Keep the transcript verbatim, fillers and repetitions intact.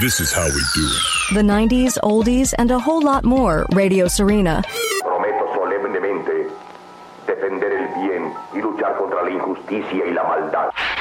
This is how we do it. The nineties, oldies, and a whole lot more. Radio Serena. Prometo solemnemente defender el bien y luchar contra la injusticia y la maldad.